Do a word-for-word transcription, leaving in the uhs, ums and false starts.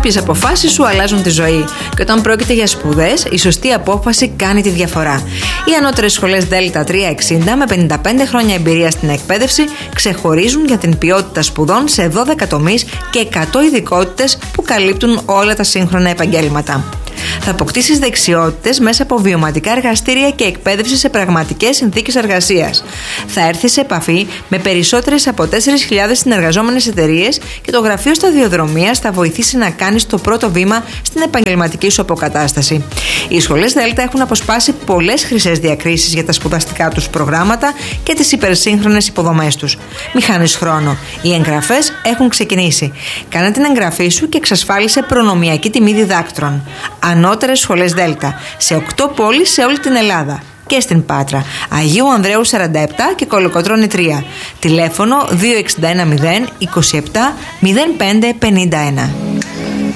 Κάποιες αποφάσεις σου αλλάζουν τη ζωή. Και όταν πρόκειται για σπουδές, η σωστή απόφαση κάνει τη διαφορά. Οι ανώτερες σχολές Δέλτα τριακόσια εξήντα με πενήντα πέντε χρόνια εμπειρία στην εκπαίδευση ξεχωρίζουν για την ποιότητα σπουδών σε δώδεκα τομείς και εκατό ειδικότητες που καλύπτουν όλα τα σύγχρονα επαγγέλματα. Θα αποκτήσεις δεξιότητες μέσα από βιωματικά εργαστήρια και εκπαίδευση σε πραγματικές συνθήκες εργασίας. Θα έρθεις σε επαφή με περισσότερες από τέσσερις χιλιάδες συνεργαζόμενες εταιρείες και το Γραφείο Σταδιοδρομίας θα βοηθήσει να κάνεις το πρώτο βήμα στην επαγγελματική σου αποκατάσταση. Οι σχολές Δέλτα έχουν αποσπάσει πολλές χρυσές διακρίσεις για τα σπουδαστικά τους προγράμματα και τις υπερσύγχρονες υποδομές τους. Μη χάνεις χρόνο. Οι εγγραφές έχουν ξεκινήσει. Κάνε την εγγραφή σου και εξασφάλισε προνομιακή τιμή διδάκτρων. Ανώτερες σχολές Δέλτα σε οκτώ πόλεις σε όλη την Ελλάδα και στην Πάτρα, Αγίου Ανδρέου σαράντα επτά και Κολοκοτρώνη τρία. Τηλέφωνο δύο έξι ένα μηδέν είκοσι επτά μηδέν πέντε πενήντα ένα.